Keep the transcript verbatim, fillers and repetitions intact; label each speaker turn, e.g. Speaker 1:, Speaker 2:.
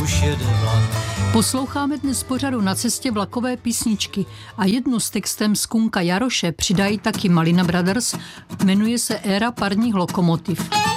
Speaker 1: už jede vlak.
Speaker 2: Posloucháme dnes pořadu Na cestě vlakové písničky a jednu s textem Skunka Jaroše přidají taky Malina Brothers, jmenuje se Éra parních lokomotiv.